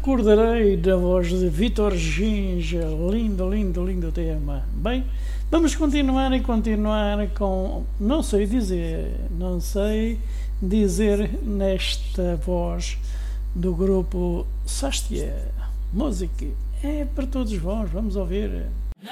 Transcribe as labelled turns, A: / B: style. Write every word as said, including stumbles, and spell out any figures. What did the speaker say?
A: Recordarei da voz de Vítor Ginja. Lindo, lindo, lindo tema. Bem, vamos continuar e continuar com... Não sei dizer, não sei dizer nesta voz do grupo Sastia. Música é para todos vós, vamos ouvir.